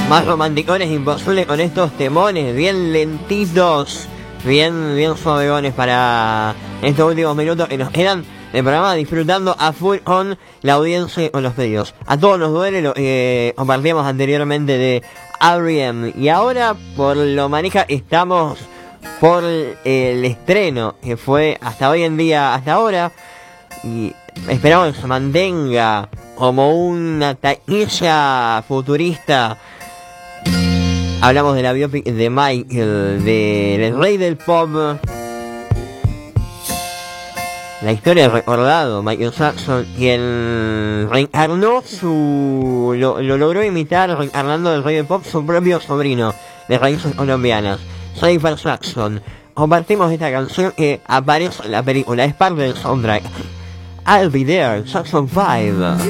Más romanticones imposibles con estos temones, bien lentitos, bien suaveones para estos últimos minutos que nos quedan de programa, disfrutando a full con la audiencia, con los pedidos. A todos nos duele lo que compartíamos anteriormente de R.E.M. Y ahora, por lo manija, estamos por el estreno que fue hasta hoy en día, hasta ahora, y esperamos que se mantenga como una taquilla futurista. Hablamos de la biopic de Michael, del rey del pop. La historia del recordado Michael Jackson, quien reencarnó lo logró imitar, reencarnando del rey del pop su propio sobrino de raíces colombianas, Cypher Jackson. Compartimos esta canción que aparece en la película, es parte del soundtrack. I'll Be There, Jackson 5.